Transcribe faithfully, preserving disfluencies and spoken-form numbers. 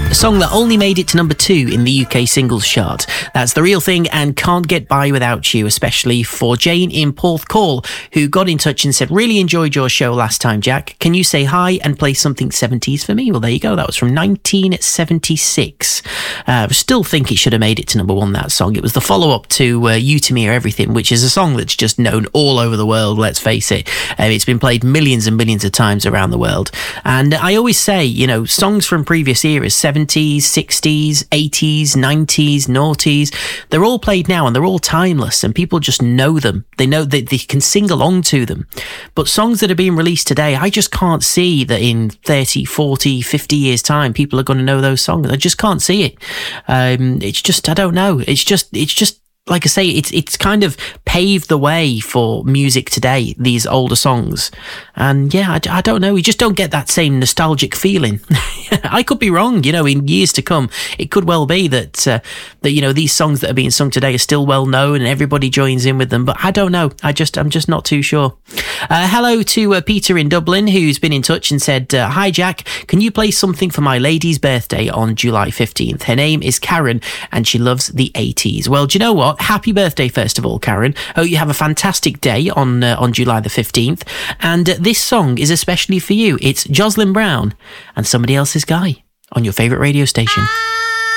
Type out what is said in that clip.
A song that only made it to number two in the U K singles chart. That's The Real Thing and Can't Get By Without You, especially for Jane in Porthcawl, who got in touch and said, really enjoyed your show last time, Jack. Can you say hi and play something seventies for me? Well, there you go. That was from nineteen seventy-six. I uh, still think it should have made it to number one, that song. It was the follow-up to uh, You To Me Are Everything, which is a song that's just known all over the world, let's face it. Uh, it's been played millions and millions of times around the world. And I always say, you know, songs from previous eras, seventies, sixties, eighties, nineties, noughties, they're all played now and they're all timeless and people just know them. They know that they can sing along to them. But songs that are being released today, I just can't see that in thirty, forty, fifty years time people are going to know those songs. I just can't see it. Um, it's just, I don't know. It's just, it's just, like I say, it's it's kind of paved the way for music today, these older songs. And yeah, I, I don't know, you just don't get that same nostalgic feeling. I could be wrong, you know, in years to come, it could well be that, uh, that you know, these songs that are being sung today are still well known and everybody joins in with them. But I don't know, I just, I'm just not too sure. Uh, hello to uh, Peter in Dublin, who's been in touch and said, uh, hi Jack, can you play something for my lady's birthday on July fifteenth? Her name is Karen and she loves the eighties. Well, do you know what? Happy birthday, first of all, Karen. Hope you have a fantastic day on uh, on July the fifteenth. And uh, this song is especially for you. It's Jocelyn Brown and Somebody Else's Guy on your favourite radio station.